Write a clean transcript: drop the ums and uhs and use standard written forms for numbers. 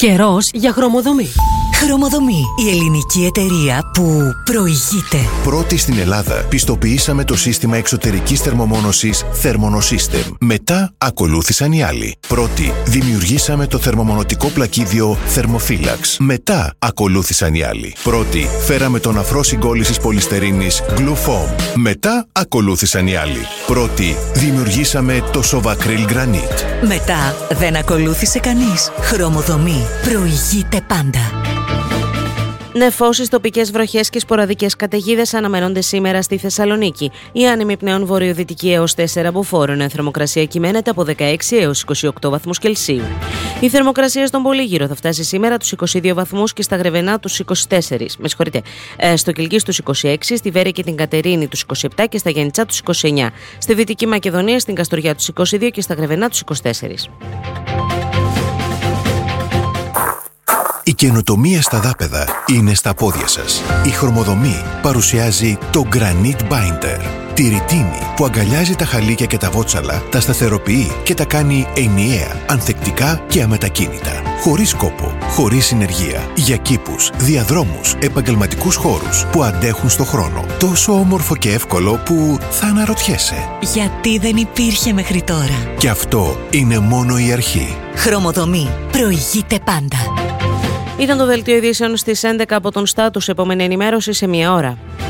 Καιρός για χρωμοδομή. Χρωμοδομή, η ελληνική εταιρεία που προηγείται. Πρώτη στην Ελλάδα πιστοποιήσαμε το σύστημα εξωτερικής θερμομόνωσης Thermonosystem. Μετά ακολούθησαν οι άλλοι. Πρώτη δημιουργήσαμε το θερμομονωτικό πλακίδιο Thermophilax. Μετά ακολούθησαν οι άλλοι. Πρώτη φέραμε τον αφρό συγκόλλησης πολυστερίνης Glufoam. Μετά ακολούθησαν οι άλλοι. Πρώτη δημιουργήσαμε το Sovacryl Granite. Μετά δεν ακολούθησε κανείς. Χρωμοδομή προηγείται πάντα. Νεφώσεις, τοπικές βροχές και σποραδικές καταιγίδες αναμένονται σήμερα στη Θεσσαλονίκη. Η άνεμη πλέον βορειοδυτική έως 4 αποφόρων. Η θερμοκρασία κυμαίνεται από 16 έως 28 βαθμούς Κελσίου. Η θερμοκρασία στον Πολύγυρο θα φτάσει σήμερα τους 22 βαθμούς και στα Γρεβενά τους 24. Στο Κιλκί τους 26, στη Βέρεια και την Κατερίνη τους 27 και στα Γιαννιτσά τους 29. Στη Δυτική Μακεδονία, στην Καστοριά τους 22 και στα Γρεβενά τους 24. Η καινοτομία στα δάπεδα είναι στα πόδια σας. Η Χρωμοδομή παρουσιάζει το Granite Binder. Τη ρητίνη που αγκαλιάζει τα χαλίκια και τα βότσαλα, τα σταθεροποιεί και τα κάνει ενιαία, ανθεκτικά και αμετακίνητα. Χωρίς κόπο, χωρίς συνεργεία. Για κήπους, διαδρόμους, επαγγελματικούς χώρους που αντέχουν στο χρόνο. Τόσο όμορφο και εύκολο που θα αναρωτιέσαι. Γιατί δεν υπήρχε μέχρι τώρα. Και αυτό είναι μόνο η αρχή. Χρωμοδομή προηγείται πάντα. Ήταν το δελτίο ειδήσεων στις 11 από τον Στάτους. Επόμενη ενημέρωση σε 1 ώρα.